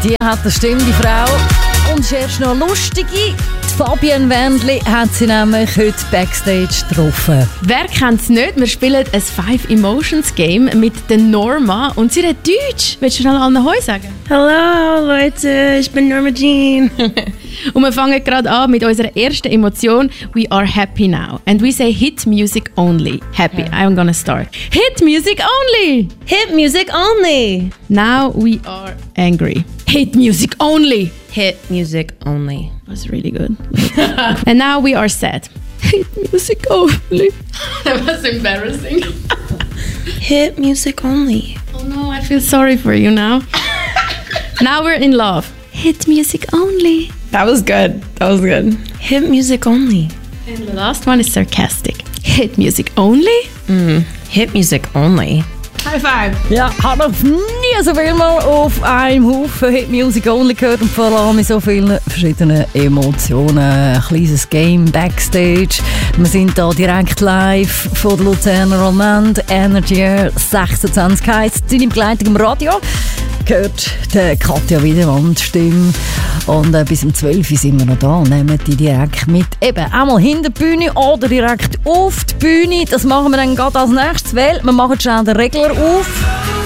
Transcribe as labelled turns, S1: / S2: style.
S1: Die hat eine Stimme, die Frau. Und ist erst noch lustige. Die Fabienne Wendli hat sie nämlich heute Backstage getroffen.
S2: Wer kennt es nicht? Wir spielen ein 5 Emotions Game mit der Norma und sie redet Deutsch. Willst du schnell allen Hoi sagen?
S3: Hallo Leute, ich bin Norma Jean.
S2: Und wir fangen gerade an mit unserer ersten Emotion. We are happy now. And we say hit music only. Happy. I'm gonna start. Hit music only.
S3: Hit music only.
S2: Now we are angry. Hit music only.
S3: Hit music only.
S2: That's really good. And now we are sad. Hit music only. That was embarrassing.
S3: Hit music only.
S2: Oh no, I feel sorry for you now. Now we're in love. Hit music only.
S3: That was good. Hit music only.
S2: And the last one is sarcastic. Hit music only.
S3: Hit music only.
S2: High five.
S1: Ja, hat noch nie so viel mal auf einem Haufen Hit Music Only gehört und vor allem mit so vielen verschiedenen Emotionen. Ein kleines Game Backstage. Wir sind hier direkt live von der Luzerner Romand Energy 26 heisst. Sind in Begleitung im Radio. Gehört der Katja Wiedemann Stimme. Und bis um 12 Uhr sind wir noch da und nehmen die direkt mit. Eben einmal hinter die Bühne oder direkt auf die Bühne. Das machen wir dann gerade als nächstes, weil wir machen schnell den Regler auf.